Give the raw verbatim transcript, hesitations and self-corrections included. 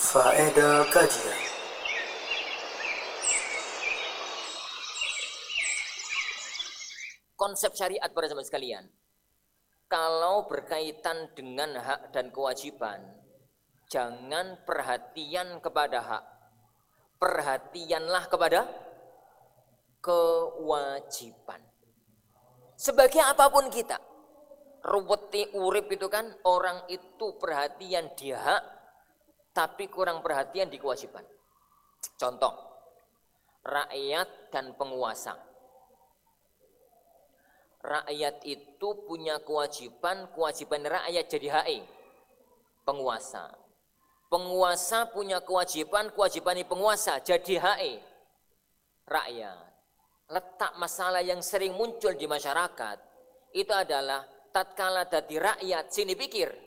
Faedah kajian. Konsep syariat para jemaah sekalian, kalau berkaitan dengan hak dan kewajiban, jangan perhatian kepada hak, perhatianlah kepada kewajiban. Sebagai apapun kita, ruweti urip itu kan, orang itu perhatian di hak, tapi kurang perhatian di kewajiban. Contoh, rakyat dan penguasa. Rakyat itu punya kewajiban, kewajiban rakyat jadi H E, penguasa. Penguasa punya kewajiban, kewajiban penguasa jadi H E, rakyat. Letak masalah yang sering muncul di masyarakat itu adalah tatkala dadi rakyat sini pikir